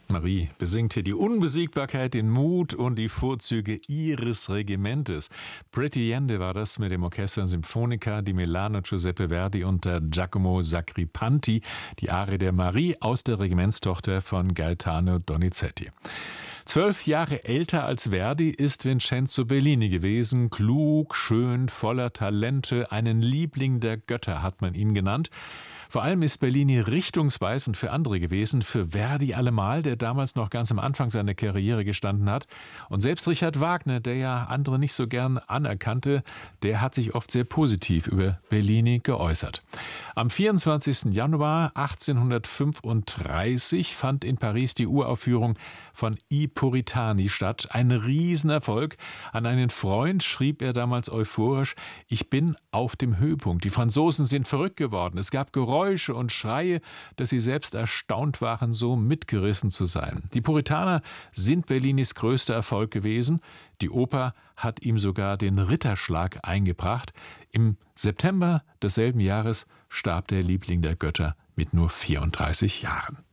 Marie besingt hier die Unbesiegbarkeit, den Mut und die Vorzüge ihres Regimentes. Pretty Yende war das mit dem Orchester Symphonica di Milano Giuseppe Verdi unter Giacomo Sacripanti, die Arie der Marie aus der Regimentstochter von Gaetano Donizetti. 12 Jahre älter als Verdi ist Vincenzo Bellini gewesen. Klug, schön, voller Talente, einen Liebling der Götter hat man ihn genannt. Vor allem ist Bellini richtungsweisend für andere gewesen, für Verdi allemal, der damals noch ganz am Anfang seiner Karriere gestanden hat. Und selbst Richard Wagner, der ja andere nicht so gern anerkannte, der hat sich oft sehr positiv über Bellini geäußert. Am 24. Januar 1835 fand in Paris die Uraufführung von I Puritani statt. Ein Riesenerfolg. An einen Freund schrieb er damals euphorisch: Ich bin auf dem Höhepunkt. Die Franzosen sind verrückt geworden. Es gab Geräusche und Schreie, dass sie selbst erstaunt waren, so mitgerissen zu sein. Die Puritaner sind Bellinis größter Erfolg gewesen. Die Oper hat ihm sogar den Ritterschlag eingebracht. Im September desselben Jahres starb der Liebling der Götter mit nur 34 Jahren.